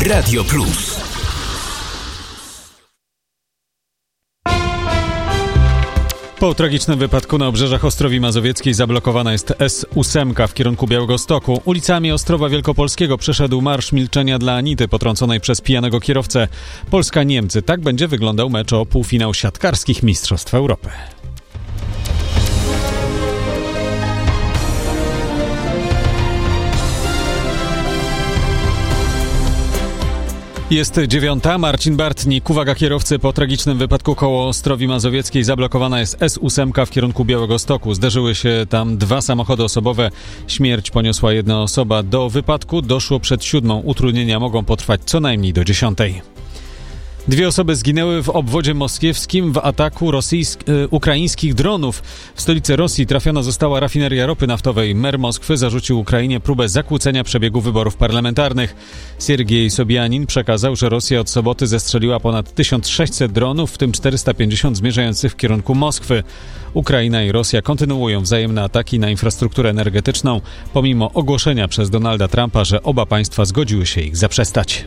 Radio Plus. Po tragicznym wypadku na obrzeżach Ostrowi Mazowieckiej zablokowana jest S8 w kierunku Białegostoku. Ulicami Ostrowa Wielkopolskiego przeszedł marsz milczenia dla Anity potrąconej przez pijanego kierowcę. Polska-Niemcy. Tak będzie wyglądał mecz o półfinał siatkarskich Mistrzostw Europy. Jest 9:00. Marcin Bartnik. Uwaga kierowcy, po tragicznym wypadku koło Ostrowi Mazowieckiej zablokowana jest S8 w kierunku Białegostoku. Zderzyły się tam dwa samochody osobowe. Śmierć poniosła jedna osoba. Do wypadku doszło przed 7:00. Utrudnienia mogą potrwać co najmniej do 10:00. Dwie osoby zginęły w obwodzie moskiewskim w ataku ukraińskich dronów. W stolicy Rosji trafiona została rafineria ropy naftowej. Mer Moskwy zarzucił Ukrainie próbę zakłócenia przebiegu wyborów parlamentarnych. Siergiej Sobianin przekazał, że Rosja od soboty zestrzeliła ponad 1600 dronów, w tym 450 zmierzających w kierunku Moskwy. Ukraina i Rosja kontynuują wzajemne ataki na infrastrukturę energetyczną, pomimo ogłoszenia przez Donalda Trumpa, że oba państwa zgodziły się ich zaprzestać.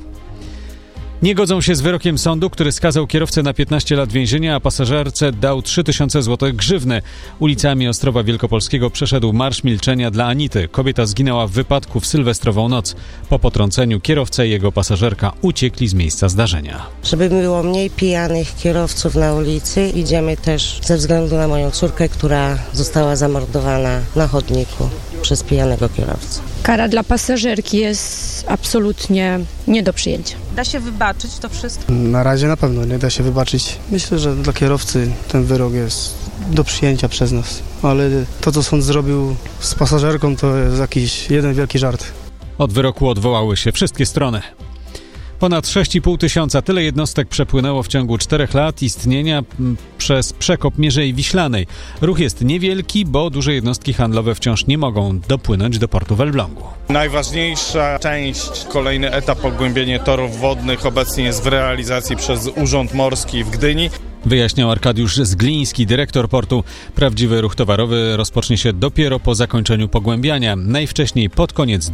Nie godzą się z wyrokiem sądu, który skazał kierowcę na 15 lat więzienia, a pasażerce dał 3000 zł grzywny. Ulicami Ostrowa Wielkopolskiego przeszedł marsz milczenia dla Anity. Kobieta zginęła w wypadku w sylwestrową noc. Po potrąceniu kierowca i jego pasażerka uciekli z miejsca zdarzenia. Żeby było mniej pijanych kierowców na ulicy, idziemy też ze względu na moją córkę, która została zamordowana na chodniku przez pijanego kierowcę. Kara dla pasażerki jest absolutnie nie do przyjęcia. Da się wybaczyć to wszystko? Na razie na pewno nie da się wybaczyć. Myślę, że dla kierowcy ten wyrok jest do przyjęcia przez nas. Ale to, co sąd zrobił z pasażerką, to jest jakiś jeden wielki żart. Od wyroku odwołały się wszystkie strony. Ponad 6,5 tysiąca, tyle jednostek przepłynęło w ciągu 4 lat istnienia przez przekop Mierzei Wiślanej. Ruch jest niewielki, bo duże jednostki handlowe wciąż nie mogą dopłynąć do portu w Elblągu. Najważniejsza część, kolejny etap pogłębienie torów wodnych obecnie jest w realizacji przez Urząd Morski w Gdyni. Wyjaśniał Arkadiusz Zgliński, dyrektor portu. Prawdziwy ruch towarowy rozpocznie się dopiero po zakończeniu pogłębiania, najwcześniej pod koniec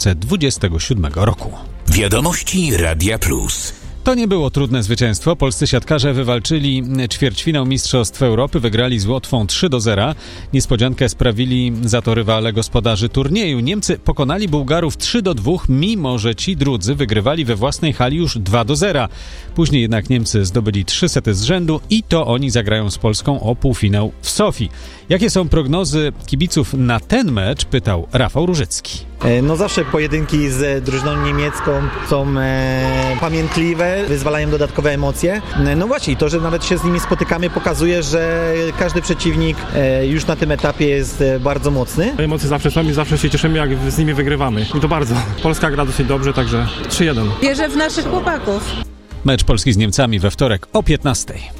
2027 roku. Wiadomości Radia Plus. To nie było trudne zwycięstwo. Polscy siatkarze wywalczyli ćwierćfinał Mistrzostw Europy, wygrali z Łotwą 3-0. Niespodziankę sprawili za to rywale gospodarzy turnieju. Niemcy pokonali Bułgarów 3-2, mimo że ci drudzy wygrywali we własnej hali już 2-0. Później jednak Niemcy zdobyli 3 sety z rzędu i to oni zagrają z Polską o półfinał w Sofii. Jakie są prognozy kibiców na ten mecz? Pytał Rafał Różycki. No zawsze pojedynki z drużyną niemiecką są pamiętliwe, wyzwalają dodatkowe emocje. No właśnie, to, że nawet się z nimi spotykamy, pokazuje, że każdy przeciwnik już na tym etapie jest bardzo mocny. Emocje zawsze są i zawsze się cieszymy, jak z nimi wygrywamy. I to bardzo. Polska gra dosyć dobrze, także 3-1. Wierzę w naszych chłopaków. Mecz Polski z Niemcami we wtorek o 15:00.